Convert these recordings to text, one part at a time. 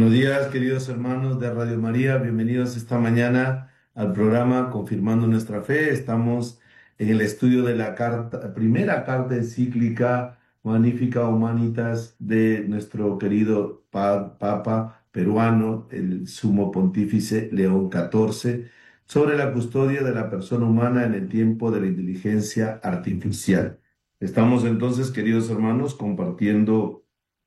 Buenos días, queridos hermanos de Radio María. Bienvenidos esta mañana al programa Confirmando Nuestra Fe. Estamos en el estudio de la primera carta encíclica Magnificat Humanitas de nuestro querido Papa peruano, el Sumo Pontífice León XIV, sobre la custodia de la persona humana en el tiempo de la inteligencia artificial. Estamos entonces, queridos hermanos, compartiendo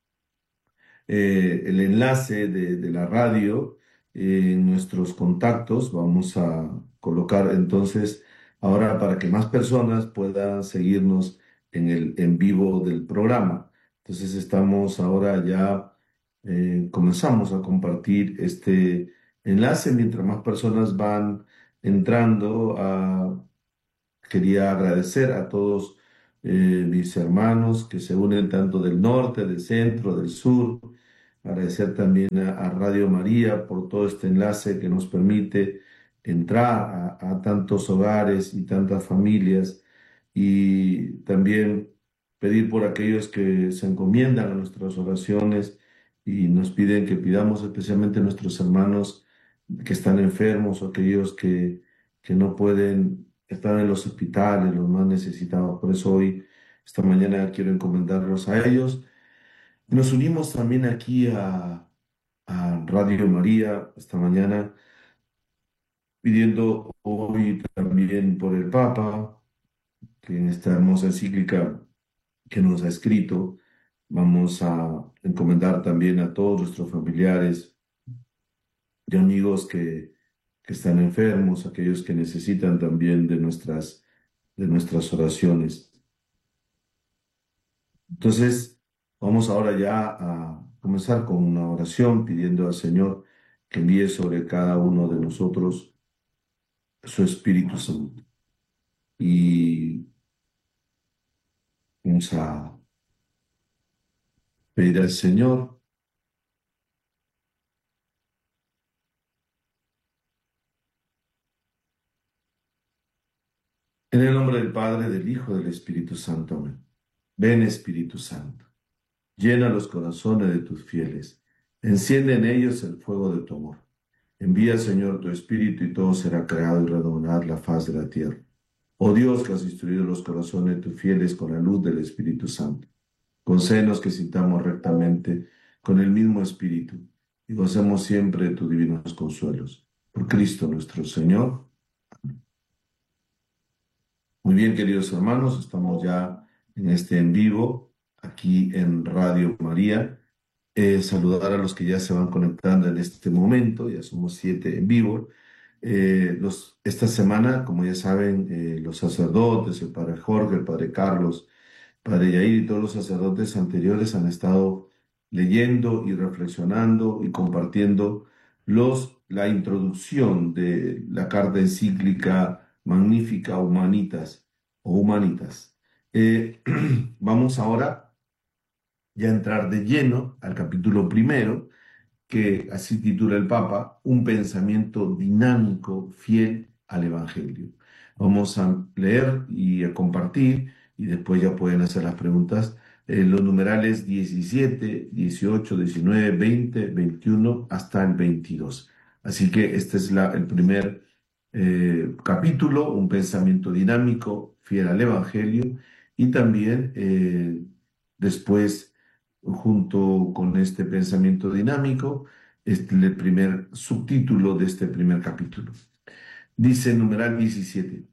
el enlace de la radio en nuestros contactos. Vamos a colocar entonces ahora para que más personas puedan seguirnos en el en vivo del programa. Entonces estamos ahora ya, comenzamos a compartir este enlace mientras más personas van entrando. Quería agradecer a todos mis hermanos que se unen tanto del norte, del centro, del sur. Agradecer también a Radio María por todo este enlace que nos permite entrar a tantos hogares y tantas familias, y también pedir por aquellos que se encomiendan a nuestras oraciones y nos piden que pidamos especialmente a nuestros hermanos que están enfermos o aquellos que no pueden estar en los hospitales, los más necesitados. Por eso hoy, esta mañana, quiero encomendarlos a ellos. Nos unimos también aquí a Radio María esta mañana, pidiendo hoy también por el Papa, que en esta hermosa encíclica que nos ha escrito, vamos a encomendar también a todos nuestros familiares y amigos que están enfermos, aquellos que necesitan también de nuestras oraciones. Entonces, vamos ahora ya a comenzar con una oración pidiendo al Señor que envíe sobre cada uno de nosotros su Espíritu Santo. Y vamos a pedir al Señor, en el nombre del Padre, del Hijo, del Espíritu Santo. Amén. Ven, Espíritu Santo, llena los corazones de tus fieles, enciende en ellos el fuego de tu amor. Envía, Señor, tu Espíritu y todo será creado y redoblar la faz de la tierra. Oh Dios, que has instruido los corazones de tus fieles con la luz del Espíritu Santo, concédenos que sintamos rectamente con el mismo Espíritu y gocemos siempre de tus divinos consuelos. Por Cristo nuestro Señor. Muy bien, queridos hermanos, estamos ya en este en vivo, aquí en Radio María. Saludar a los que ya se van conectando en este momento, ya somos 7 en vivo. Esta semana, como ya saben, los sacerdotes, el padre Jorge, el padre Carlos, padre Yair y todos los sacerdotes anteriores han estado leyendo y reflexionando y compartiendo la introducción de la carta encíclica Magnificat Humanitas o Humanitas. Vamos ahora ya a entrar de lleno al capítulo primero, que así titula el Papa: Un pensamiento dinámico, fiel al Evangelio. Vamos a leer y a compartir, y después ya pueden hacer las preguntas. Los numerales 17, 18, 19, 20, 21 hasta el 22. Así que este es el primer capítulo: un pensamiento dinámico, fiel al Evangelio, y también después, junto con este pensamiento dinámico, el primer subtítulo de este primer capítulo. Dice numeral 17.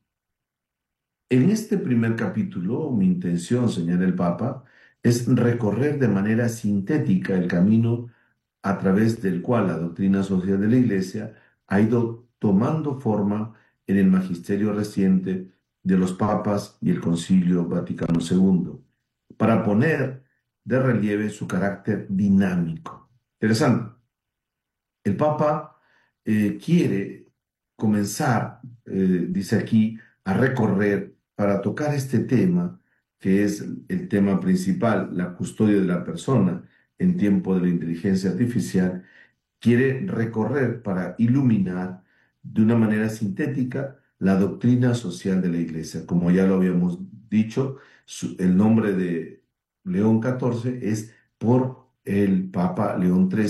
En este primer capítulo, mi intención, señala el Papa, es recorrer de manera sintética el camino a través del cual la doctrina social de la Iglesia ha ido tomando forma en el magisterio reciente de los papas y el Concilio Vaticano II, para poner de relieve su carácter dinámico. Interesante. El Papa quiere comenzar, dice aquí, a recorrer para tocar este tema, que es el tema principal, la custodia de la persona en tiempo de la inteligencia artificial. Quiere recorrer para iluminar de una manera sintética la doctrina social de la Iglesia. Como ya lo habíamos dicho, el nombre de León XIV es por el Papa León XIII,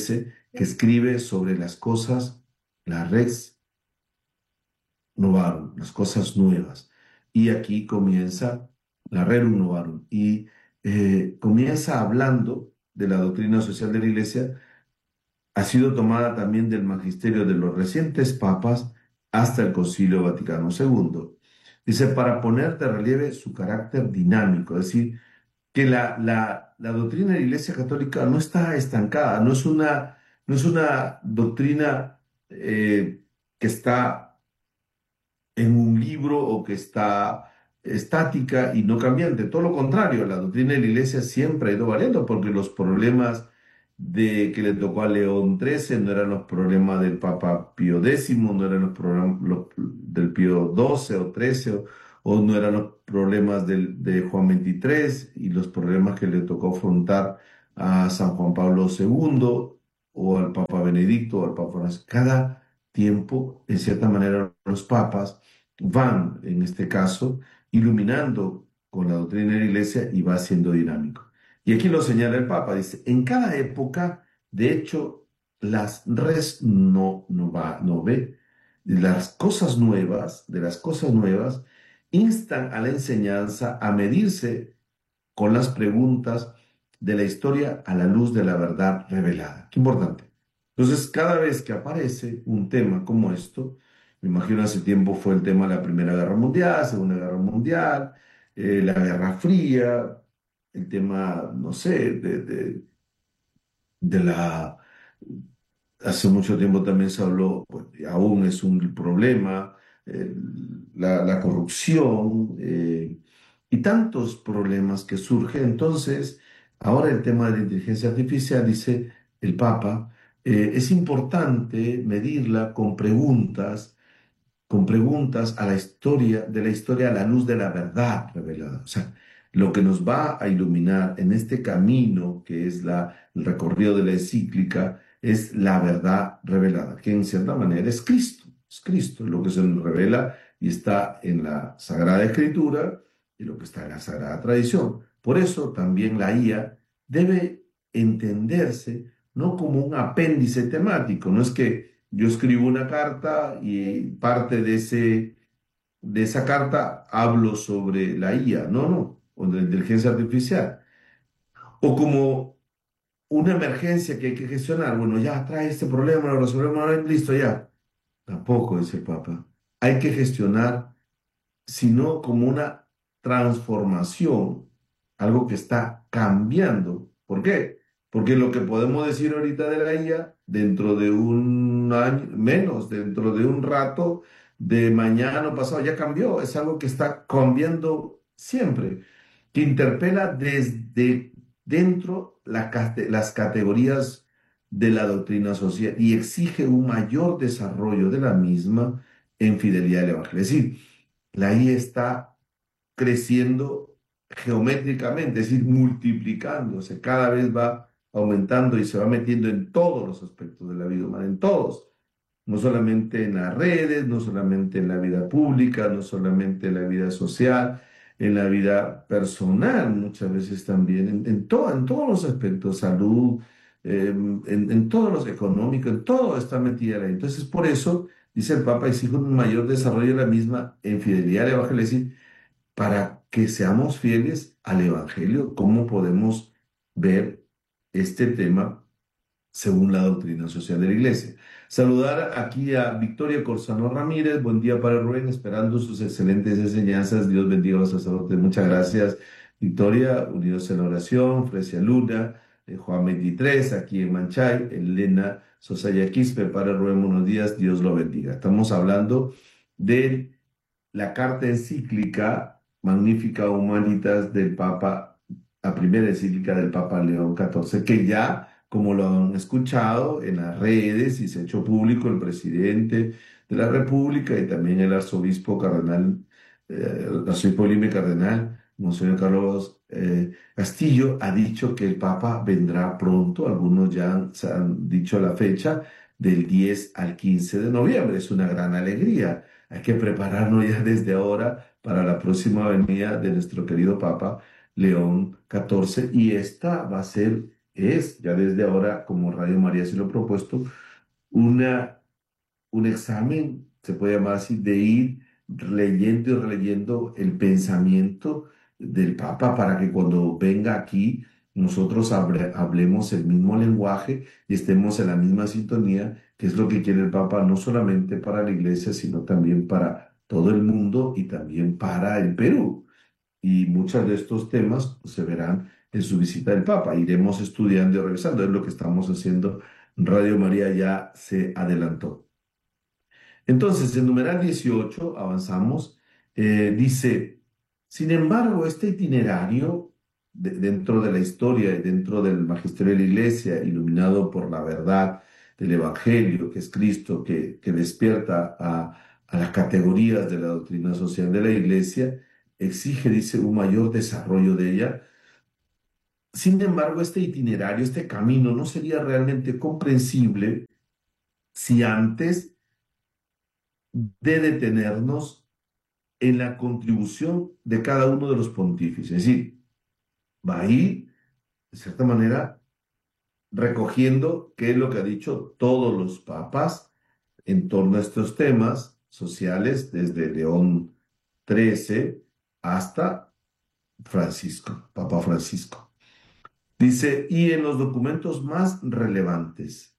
que escribe sobre las cosas, la res novarum, las cosas nuevas. Y aquí comienza la rerum novarum y comienza hablando de la doctrina social de la Iglesia. Ha sido tomada también del magisterio de los recientes papas hasta el Concilio Vaticano II. Dice, para poner de relieve su carácter dinámico, es decir, que la doctrina de la Iglesia Católica no está estancada, no es una doctrina que está en un libro o que está estática y no cambiante. Todo lo contrario, la doctrina de la Iglesia siempre ha ido variando porque los problemas de que le tocó a León XIII no eran los problemas del Papa Pío X, no eran los problemas del Pío XII o XIII, o no eran los problemas de Juan XXIII y los problemas que le tocó afrontar a San Juan Pablo II o al Papa Benedicto o al Papa Francisco. Cada tiempo, en cierta manera, los papas van, en este caso, iluminando con la doctrina de la Iglesia y va siendo dinámico. Y aquí lo señala el Papa, dice, en cada época, de hecho, las res no ve, de las cosas nuevas, instan a la enseñanza a medirse con las preguntas de la historia a la luz de la verdad revelada. Qué importante. Entonces, cada vez que aparece un tema como esto, me imagino hace tiempo fue el tema de la Primera Guerra Mundial, Segunda Guerra Mundial, la Guerra Fría, el tema, no sé, de la hace mucho tiempo también se habló, pues, y aún es un problema, la corrupción y tantos problemas que surgen. Entonces, ahora el tema de la inteligencia artificial, dice el Papa, es importante medirla con preguntas a la historia, de la historia a la luz de la verdad revelada. O sea, lo que nos va a iluminar en este camino que es el recorrido de la encíclica es la verdad revelada, que en cierta manera es Cristo, lo que se nos revela y está en la Sagrada Escritura y lo que está en la Sagrada Tradición. Por eso también la IA debe entenderse no como un apéndice temático, no es que yo escribo una carta y parte de esa carta hablo sobre la IA, no, o de la inteligencia artificial. O como una emergencia que hay que gestionar, bueno, ya trae este problema, lo resolvemos, ahora, listo, ya. Tampoco, dice el Papa. Hay que gestionar, sino como una transformación, algo que está cambiando. ¿Por qué? Porque lo que podemos decir ahorita de la IA, dentro de un año, menos, dentro de un rato, de mañana o pasado, ya cambió. Es algo que está cambiando siempre, que interpela desde dentro las categorías de la doctrina social y exige un mayor desarrollo de la misma en fidelidad al Evangelio. Es decir, la IA está creciendo geométricamente, es decir, multiplicándose, cada vez va aumentando y se va metiendo en todos los aspectos de la vida humana, en todos, no solamente en las redes, no solamente en la vida pública, no solamente en la vida social, en la vida personal, muchas veces también, en todos los aspectos, salud, en todos los económicos, en todo está metida ahí. Entonces, por eso, dice el Papa, exige un mayor desarrollo de la misma en fidelidad al Evangelio, es decir, para que seamos fieles al Evangelio, cómo podemos ver este tema según la doctrina social de la Iglesia. Saludar aquí a Victoria Corzano Ramírez. Buen día para Rubén, esperando sus excelentes enseñanzas. Dios bendiga a los sacerdotes. Muchas gracias, Victoria. Unidos en la oración. Frecia Luna, Juan 23, aquí en Manchay. Elena Sosaya Quispe, para Rubén, buenos días. Dios lo bendiga. Estamos hablando de la carta encíclica Magnifica Humanitas del Papa, la primera encíclica del Papa León XIV, que ya, como lo han escuchado en las redes y se ha hecho público, el presidente de la República y también el arzobispo cardenal, el arzobispo Lime Cardenal, Monseñor Carlos Castillo, ha dicho que el Papa vendrá pronto. Algunos ya se han dicho la fecha del 10 al 15 de noviembre. Es una gran alegría. Hay que prepararnos ya desde ahora para la próxima venida de nuestro querido Papa León XIV y esta va a ser es, ya desde ahora, como Radio María se lo ha propuesto, una un examen, se puede llamar así, de ir leyendo y releyendo el pensamiento del Papa para que cuando venga aquí nosotros hablemos el mismo lenguaje y estemos en la misma sintonía, que es lo que quiere el Papa, no solamente para la Iglesia, sino también para todo el mundo y también para el Perú. Y muchos de estos temas pues, se verán en su visita del Papa. Iremos estudiando y revisando. Es lo que estamos haciendo. Radio María ya se adelantó. Entonces, en numeral 18 avanzamos, dice, sin embargo, este itinerario dentro de la historia y dentro del magisterio de la Iglesia, iluminado por la verdad del Evangelio, que es Cristo, que despierta a las categorías de la doctrina social de la Iglesia, exige, dice, un mayor desarrollo de ella. Sin embargo, este itinerario, este camino, no sería realmente comprensible si antes de detenernos en la contribución de cada uno de los pontífices. Es decir, va a ir, de cierta manera, recogiendo qué es lo que ha dicho todos los papas en torno a estos temas sociales, desde León XIII hasta Francisco, Papa Francisco. Dice, y en los documentos más relevantes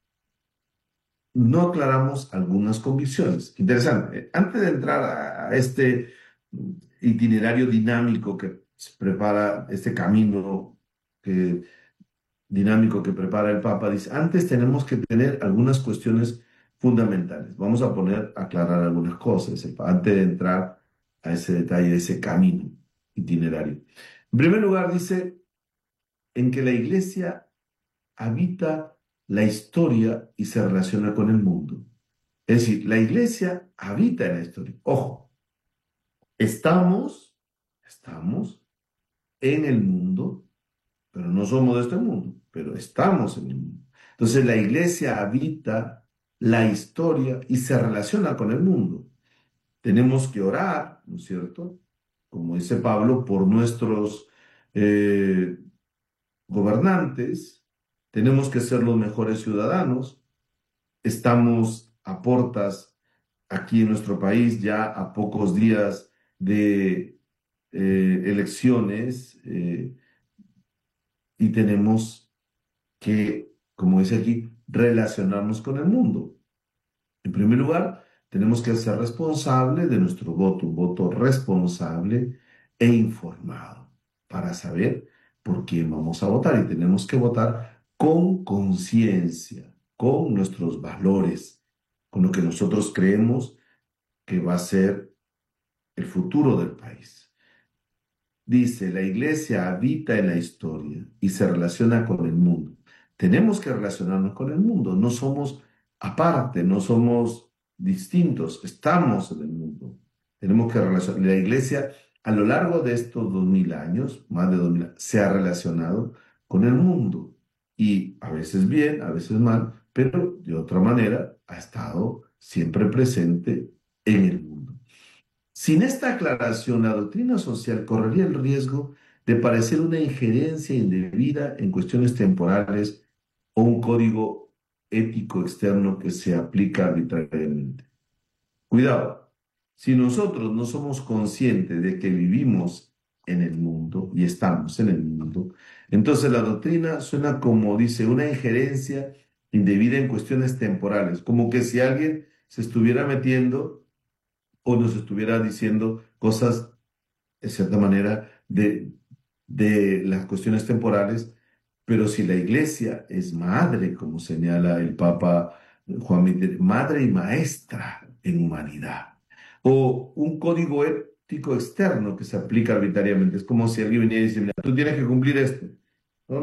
no aclaramos algunas convicciones. Interesante. Antes de entrar a este itinerario dinámico que se prepara, este camino que, dinámico que prepara el Papa, dice, antes tenemos que tener algunas cuestiones fundamentales. Vamos a aclarar algunas cosas, antes de entrar a ese detalle, de ese camino itinerario. En primer lugar, dice, en que la Iglesia habita la historia y se relaciona con el mundo. Es decir, la iglesia habita en la historia. Ojo, estamos en el mundo, pero no somos de este mundo, pero estamos en el mundo. Entonces la iglesia habita la historia y se relaciona con el mundo. Tenemos que orar, ¿no es cierto? Como dice Pablo, por nuestros eh, gobernantes. Tenemos que ser los mejores ciudadanos. Estamos a portas aquí en nuestro país, ya a pocos días de elecciones, y tenemos que, como dice aquí, relacionarnos con el mundo. En primer lugar, tenemos que ser responsables de nuestro voto, un voto responsable e informado para saber por quién vamos a votar. Y tenemos que votar con conciencia, con nuestros valores, con lo que nosotros creemos que va a ser el futuro del país. Dice, la iglesia habita en la historia y se relaciona con el mundo. Tenemos que relacionarnos con el mundo, no somos aparte, no somos distintos, estamos en el mundo. Tenemos que relacionar. La iglesia a lo largo de estos 2000 años, más de 2000 años, se ha relacionado con el mundo y a veces bien, a veces mal, pero de otra manera ha estado siempre presente en el mundo. Sin esta aclaración, la doctrina social correría el riesgo de parecer una injerencia indebida en cuestiones temporales o un código ético externo que se aplica arbitrariamente. Cuidado, si nosotros no somos conscientes de que vivimos en el mundo y estamos en el mundo, entonces la doctrina suena como dice una injerencia indebida en cuestiones temporales, como que si alguien se estuviera metiendo o nos estuviera diciendo cosas, de cierta manera, de las cuestiones temporales, pero si la iglesia es madre, como señala el Papa Juan XXIII, madre y maestra en humanidad, o un código ético externo que se aplica arbitrariamente, es como si alguien viniera y dice, mira, tú tienes que cumplir esto. No,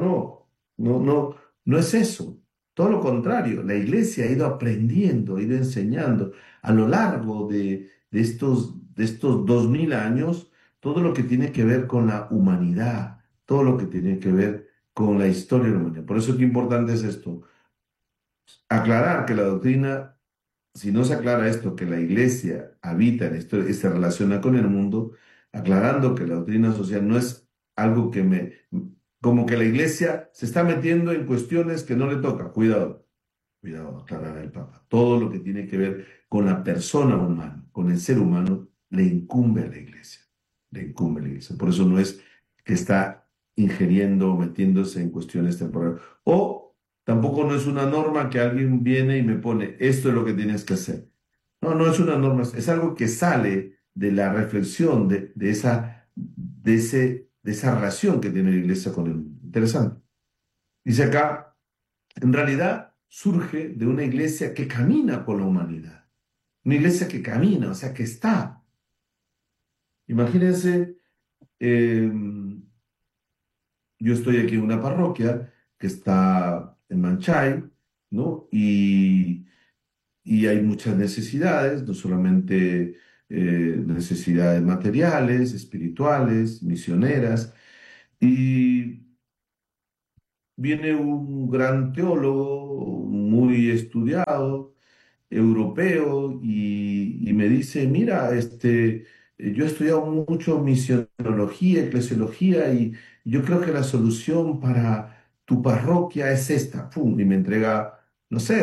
no es eso. Todo lo contrario, la iglesia ha ido aprendiendo, ha ido enseñando a lo largo de estos 2000 años todo lo que tiene que ver con la humanidad, todo lo que tiene que ver con la historia de la humanidad. Por eso qué importante es esto, aclarar que la doctrina, si no se aclara esto, que la iglesia habita en esto y se relaciona con el mundo, aclarando que la doctrina social no es algo como que la iglesia se está metiendo en cuestiones que no le toca. Cuidado, cuidado, aclarará el Papa. Todo lo que tiene que ver con la persona humana, con el ser humano, le incumbe a la iglesia. Le incumbe a la iglesia. Por eso no es que está ingiriendo o metiéndose en cuestiones temporales. O tampoco no es una norma que alguien viene y me pone, esto es lo que tienes que hacer. No, no es una norma, es algo que sale de la reflexión de esa relación que tiene la iglesia con el mundo. Interesante. Dice acá, en realidad surge de una iglesia que camina con la humanidad. Una iglesia que camina, o sea, que está. Imagínense, eh, yo estoy aquí en una parroquia que está en Manchay, ¿no? Y hay muchas necesidades, no solamente necesidades materiales, espirituales, misioneras. Y viene un gran teólogo muy estudiado, europeo, y me dice, mira, yo he estudiado mucho misionología, eclesiología, y yo creo que la solución para tu parroquia es esta. Pum, y me entrega, no sé,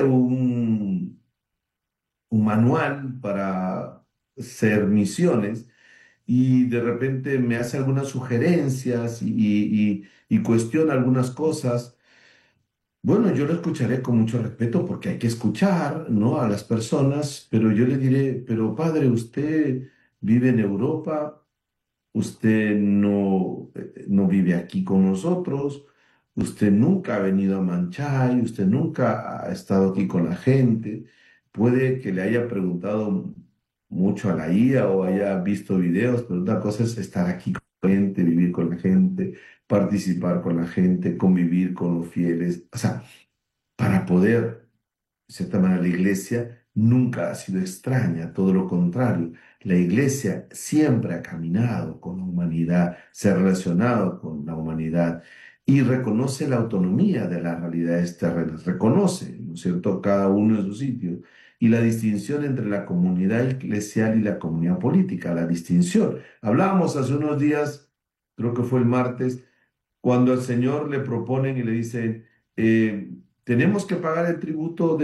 un manual para hacer misiones y de repente me hace algunas sugerencias y cuestiona algunas cosas. Bueno, yo lo escucharé con mucho respeto porque hay que escuchar, ¿no? A las personas, pero yo le diré, pero padre, usted vive en Europa, usted no vive aquí con nosotros, usted nunca ha venido a Manchay, usted nunca ha estado aquí con la gente. Puede que le haya preguntado mucho a la IA o haya visto videos, pero una cosa es estar aquí con la gente, vivir con la gente, participar con la gente, convivir con los fieles. O sea, para poder de cierta manera, la iglesia nunca ha sido extraña, todo lo contrario. La iglesia siempre ha caminado con la humanidad, se ha relacionado con la humanidad y reconoce la autonomía de las realidades terrenas, reconoce, ¿no es cierto?, cada uno en su sitio. Y la distinción entre la comunidad eclesial y la comunidad política, la distinción. Hablábamos hace unos días, creo que fue el martes, cuando al Señor le proponen y le dicen, tenemos que pagar el tributo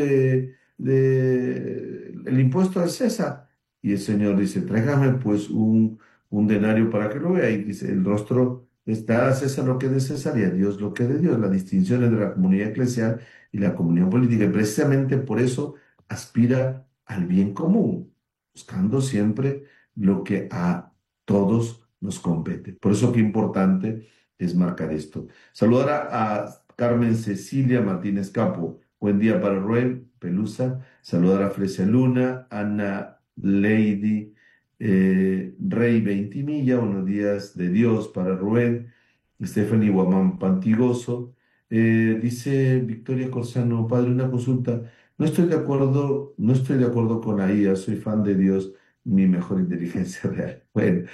el impuesto al César. Y el Señor dice, tráigame pues un denario para que lo vea. Y dice, el rostro está a César lo que es de César y a Dios lo que es de Dios. La distinción entre la comunidad eclesial y la comunidad política. Y precisamente por eso aspira al bien común, buscando siempre lo que a todos nos compete. Por eso qué importante es marcar esto. Saludar a Carmen Cecilia Martínez Capo. Buen día para Rubén Pelusa. Saludar a Fresia Luna, Ana Lady, Rey Veintimilla. Buenos días de Dios para Rubén. Stephanie Guamán Pantigoso. Dice Victoria Corsano, padre, una consulta. No estoy de acuerdo con la IA, soy fan de Dios, mi mejor inteligencia real. Bueno,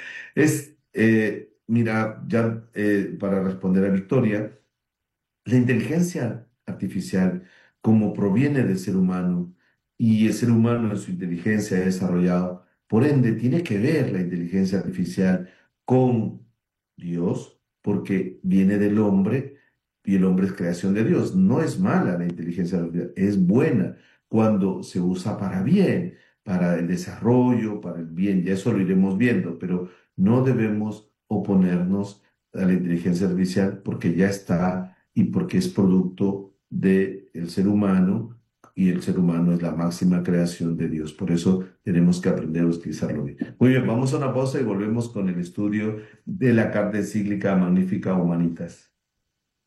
mira, ya para responder a Victoria, la inteligencia artificial, como proviene del ser humano, y el ser humano en su inteligencia ha desarrollado, por ende, tiene que ver la inteligencia artificial con Dios, porque viene del hombre y el hombre es creación de Dios. No es mala la inteligencia artificial, es buena cuando se usa para bien, para el desarrollo, para el bien, ya eso lo iremos viendo, pero no debemos oponernos a la inteligencia artificial porque ya está y porque es producto del ser humano y el ser humano es la máxima creación de Dios. Por eso tenemos que aprender a utilizarlo bien. Muy bien, vamos a una pausa y volvemos con el estudio de la carta encíclica Magnífica Humanitas.